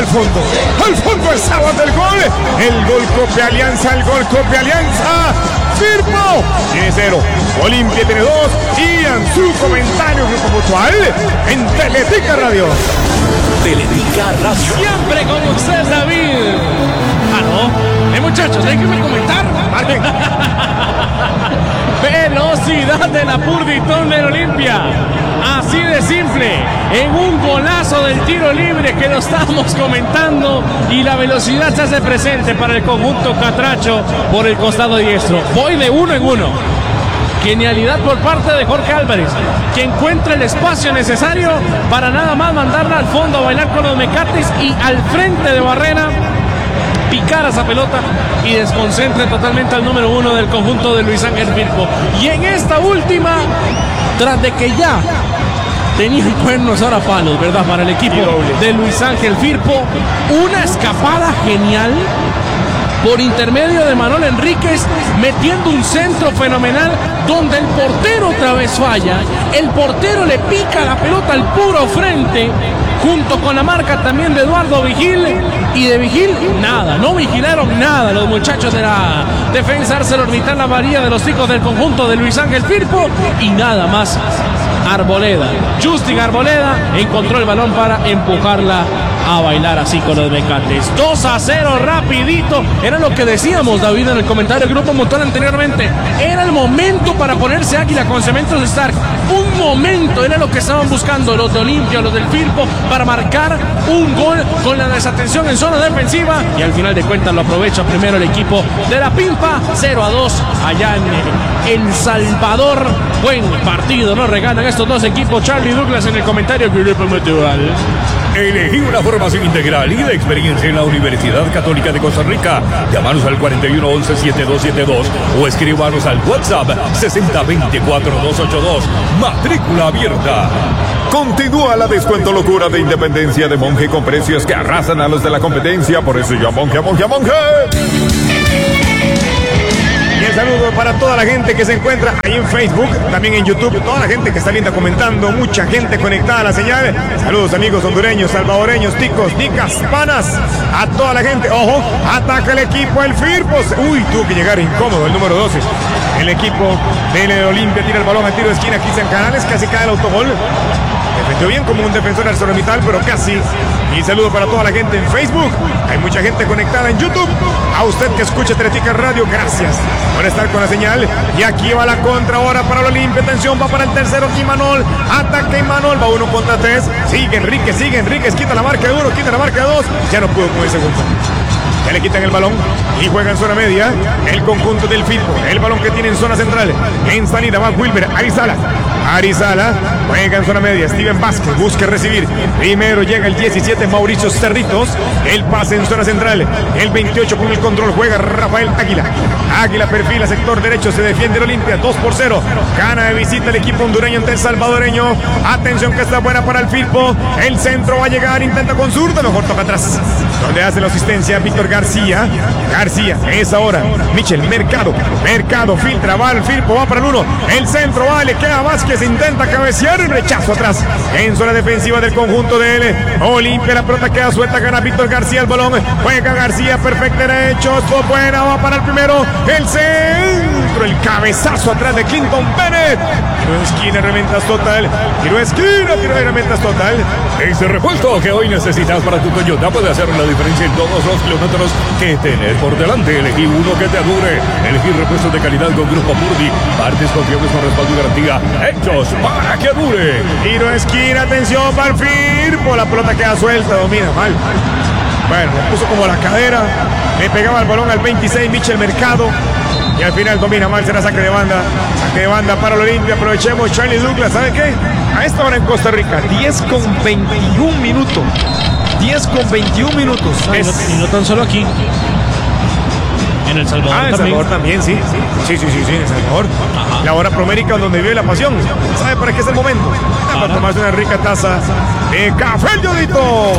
Al fondo el sábado del gol. El gol Cope Alianza, el gol Cope Alianza. Firpo tiene 0, Olimpia tiene 2. Y en su comentario Grupo Mutual en Teletica Radio. Teletica Radio. Siempre con usted, David. No. Muchachos, déjenme comentar. Marquen. Velocidad de la Purditón del Olimpia. Así de simple. En un golazo del tiro libre que lo estamos comentando. Y la velocidad se hace presente para el conjunto catracho por el costado diestro. Voy de uno en uno. Genialidad por parte de Jorge Álvarez, que encuentra el espacio necesario para nada más mandarla al fondo a bailar con los mecates y al frente de barrera picar a esa pelota y desconcentre totalmente al número 1 del conjunto de Luis Ángel Firpo. Y en esta última, tras de que ya tenían cuernos ahora palos, ¿verdad? Para el equipo de Luis Ángel Firpo, una escapada genial por intermedio de Manuel Enríquez, metiendo un centro fenomenal donde el portero otra vez falla. El portero le pica la pelota al puro frente, junto con la marca también de Eduardo Vigil. Y de Vigil, nada, no vigilaron nada los muchachos de la defensa ArcelorMittal, la varilla de los chicos del conjunto de Luis Ángel Firpo. Y nada más, Arboleda, Justin Arboleda, encontró el balón para empujarla a bailar así con los mecates. 2-0 rapidito. Era lo que decíamos, David, en el comentario del Grupo Mutual anteriormente. Era el momento para ponerse Águila con Cementos Stark. Un momento, era lo que estaban buscando los de Olimpia, los del Firpo, para marcar un gol con la desatención en zona defensiva. Y al final de cuentas lo aprovecha primero el equipo de la Pimpa. 0-2 allá en El Salvador. Buen partido, nos regalan estos dos equipos. Charlie Douglas en el comentario del Grupo Mutual. Elegí una formación integral y de experiencia en la Universidad Católica de Costa Rica. Llámanos al 4111-7272 o escríbanos al WhatsApp 6024-282. Matrícula abierta. Continúa la descuento locura de Independencia de Monje con precios que arrasan a los de la competencia. Por eso yo, Monje. Y el saludo para toda la gente que se encuentra ahí en Facebook, también en YouTube, toda la gente que está linda comentando, mucha gente conectada a la señal. Saludos amigos hondureños, salvadoreños, ticos, ticas, panas, a toda la gente. Ojo, ataca el equipo, el Firpo. Uy, tuvo que llegar incómodo el número 12. El equipo de Olimpia tira el balón al tiro de esquina, Cristian Canales, casi cae el autogol. Defendió bien como un defensor ArcelorMittal, pero casi. Y saludo para toda la gente en Facebook. Hay mucha gente conectada en YouTube. A usted que escucha Teletica Radio, gracias por estar con la señal. Y aquí va la contra ahora para el Olimpia. Atención, va para el tercero Imanol. Ataca Imanol, va 1 contra 3. Sigue Enríquez, quita la marca de 1, quita la marca de 2. Ya no pudo con el segundo. Ya le quitan el balón y juega en zona media el conjunto del Firpo. El balón que tiene en zona central. En salida va Wilber Arizala juega en zona media. Steven Vázquez busca recibir. Primero llega el 17 Mauricio Cerritos. El pase en zona central. El 28 con el control juega Rafael Águila. Águila perfila sector derecho. Se defiende el Olimpia 2-0. Gana de visita el equipo hondureño ante el salvadoreño. Atención que está buena para el Firpo. El centro va a llegar. Intenta con zurda. Mejor toca atrás. Donde hace la asistencia Víctor García es ahora Michel Mercado filtra, va al Firpo, va para el 1, el centro va, le queda Vázquez, intenta cabecear, el rechazo atrás en zona defensiva del conjunto de Olimpia. La pelota queda suelta, gana Víctor García el balón, juega García, perfecto derecho, esto buena, va para el primero, el centro, el cabezazo atrás de Clinton Bennett, tiro de esquina, reventas total, tiro de reventas total. Ese repuesto que hoy necesitas para tu Toyota puede hacer la diferencia en todos los kilómetros que tenés por delante. Elegí uno que te dure. Elegí repuestos de calidad con Grupo Purdy. Partes confiables con respaldo y garantía. Hechos para que dure. Tiro de esquina, atención para el Firpo. La pelota queda suelta, domina mal. Bueno, le puso como la cadera. Le pegaba el balón al 26 Michel Mercado. Y al final domina mal, será saque de banda. Saque de banda para el Olimpia. Aprovechemos Charlie Douglas. ¿Saben qué? A esta hora en Costa Rica, 10:21 minutos. 10:21 minutos. Y no tan solo aquí. En El Salvador en El Salvador también, sí. Sí, en El Salvador. Ajá. La hora promérica donde vive la pasión. ¿Sabe para qué es el momento? Para tomarse una rica taza de café El Yodito.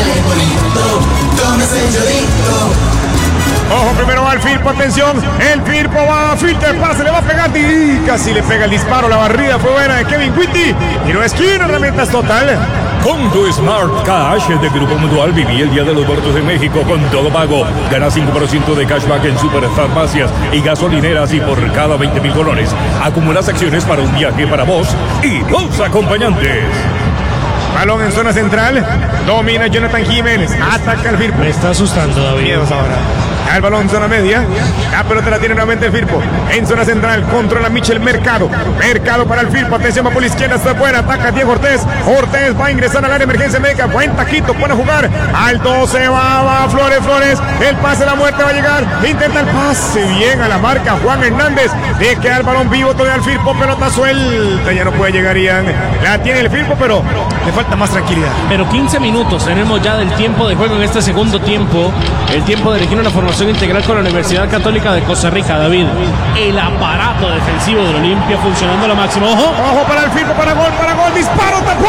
Ojo, primero va el Firpo, atención. El Firpo va, filtra el pase, le va a pegar y casi le pega el disparo. La barrida fue buena de Kevin Whitty. Tiro de esquina, herramientas total. Con tu Smart Cash de Grupo Mutual viví el Día de los Muertos en México con todo pago. Gana 5% de cashback en superfarmacias y gasolineras y por cada 20,000 dólares acumulas acciones para un viaje para vos y 2 acompañantes. Balón en zona central. Domina Jonathan Jiménez. Ataca el Firpo. Me está asustando, David. Miedos ahora. El balón en zona media. La pelota la tiene nuevamente el Firpo. En zona central controla Michel Mercado. Mercado para el Firpo. Atención, va por la izquierda. Está buena. Ataca Diego Ortiz. Ortiz va a ingresar al área de emergencia médica. Buen taquito. Puede jugar. Al 12 va Flores. El pase de la muerte va a llegar. Intenta el pase. Bien a la marca Juan Hernández. De quedar el balón vivo todavía al Firpo. Pelota suelta. Ya no puede llegar Ian. La tiene el Firpo, pero le falta más tranquilidad. Pero 15 minutos tenemos ya del tiempo de juego en este segundo tiempo. El tiempo de elegir una formación integral con la Universidad Católica de Costa Rica, David. El aparato defensivo del Olimpia funcionando a lo máximo. ¡Ojo! Ojo para el Firpo, para gol, disparo, tapó.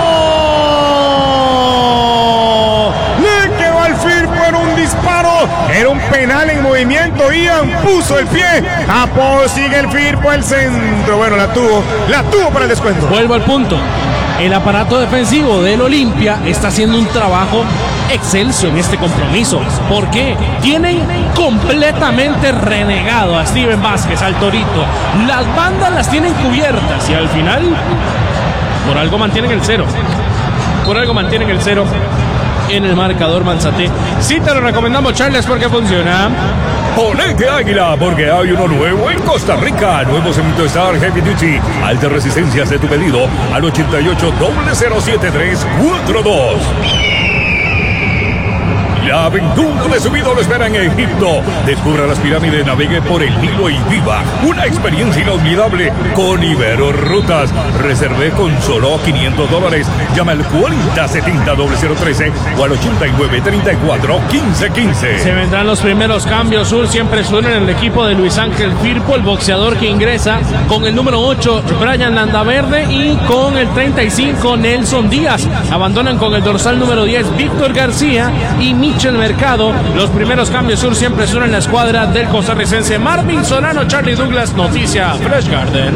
Le quedó al Firpo en un disparo. Era un penal en movimiento. Ian puso el pie. Tapó, sigue el Firpo, el centro. Bueno, la tuvo para el descuento. Vuelvo al punto. El aparato defensivo del Olimpia está haciendo un trabajo excelso en este compromiso. ¿Por qué? Tienen completamente renegado a Steven Vázquez, al Torito. Las bandas las tienen cubiertas y al final, por algo mantienen el cero. En el marcador Manzate. Sí te lo recomendamos, Charles, porque funciona. Ponete Águila, porque hay uno nuevo en Costa Rica. Nuevo Cemento Star Heavy Duty. Alta resistencia, de tu pedido al 88-007-342. La aventura de su vida lo espera en Egipto. Descubra las pirámides, navegue por el Nilo y viva una experiencia inolvidable con Ibero Rutas. Reservé con solo $500. Llama al 4070-0013 o al 8934-1515. Se vendrán los primeros cambios. Sur siempre suena en el equipo de Luis Ángel Firpo, el boxeador que ingresa con el número 8, Brian Landaverde, y con el 35, Nelson Díaz. Abandonan con el dorsal número 10, Víctor García y Michel Mercado. Los primeros cambios. Sur siempre suena en la escuadra del costarricense Marvin Solano. Charlie Douglas, noticia Fresh Garden.